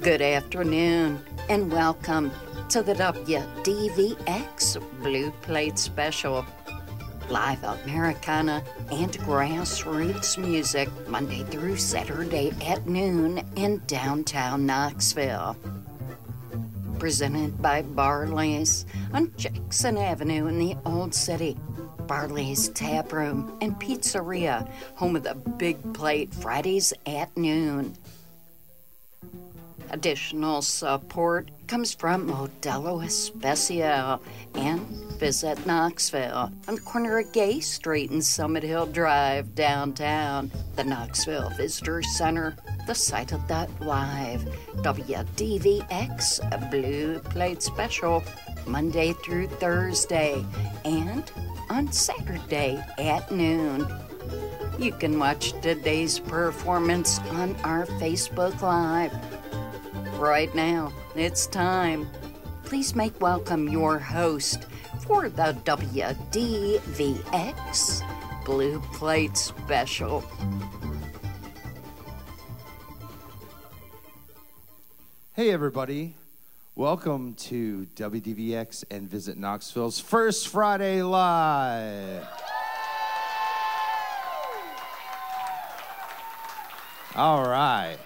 Good afternoon, and welcome to the WDVX Blue Plate Special. Live Americana and grassroots music Monday through Saturday at noon in downtown Knoxville. Presented by Barley's on Jackson Avenue in the Old City. Barley's Tap Room and Pizzeria, home of the Big Plate Fridays at noon. Additional support comes from Modelo Especial and Visit Knoxville on the corner of Gay Street and Summit Hill Drive downtown. The Knoxville Visitor Center, the site of that live WDVX Blue Plate Special Monday through Thursday and on Saturday at noon. You can watch today's performance on our Facebook Live. Right now, it's time. Please make welcome your host for the WDVX Blue Plate Special. Hey everybody, welcome to WDVX and Visit Knoxville's First Friday Live. All right.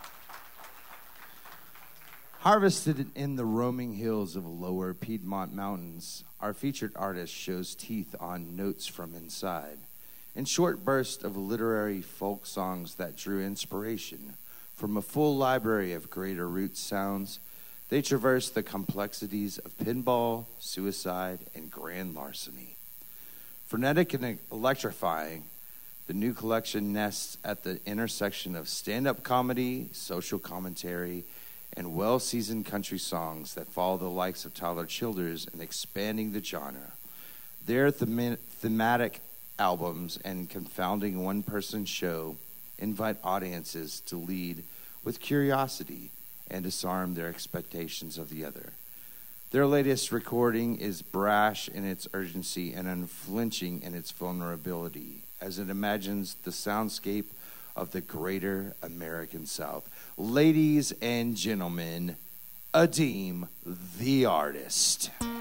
Harvested in the roaming hills of lower Piedmont Mountains, our featured artist shows teeth on notes from inside, in short bursts of literary folk songs that drew inspiration from a full library of greater roots sounds. They traverse the complexities of pinball, suicide, and grand larceny. Frenetic and electrifying, the new collection nests at the intersection of stand-up comedy, social commentary, and well-seasoned country songs that follow the likes of Tyler Childers in expanding the genre. Their thematic albums and confounding one-person show invite audiences to lead with curiosity and disarm their expectations of the other. Their latest recording is brash in its urgency and unflinching in its vulnerability, as it imagines the soundscape of the greater American South. Ladies and gentlemen, Adeem the Artist.